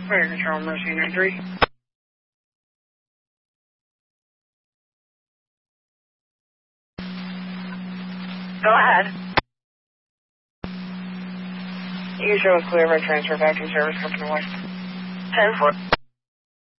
Fire Control, Mercy 93. Go ahead. You can show us clear by transfer back in service, Company 1. 10-4.